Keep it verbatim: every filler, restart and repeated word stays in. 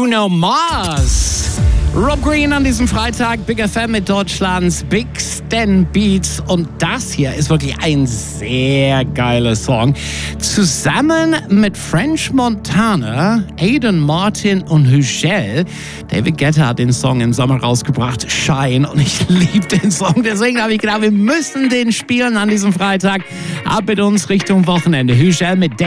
Bruno Mars. Rob Green an diesem Freitag, Big F M mit Deutschlands Big Stan Beats. Und das hier ist wirklich ein sehr geiler Song. Zusammen mit French Montana, Aiden Martin und Hugel. David Guetta hat den Song im Sommer rausgebracht, Shine. Und ich liebe den Song. Deswegen habe ich gedacht, wir müssen den spielen an diesem Freitag. Ab mit uns Richtung Wochenende. Hugel mit